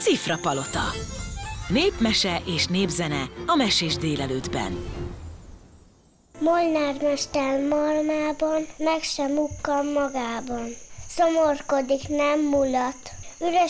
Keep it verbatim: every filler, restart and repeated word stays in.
Cifrapalota. Népmese és népzene a Mesés délelőttben. Molnár mester malmában, meg sem mukkan magában. Szomorkodik, nem mulat, üres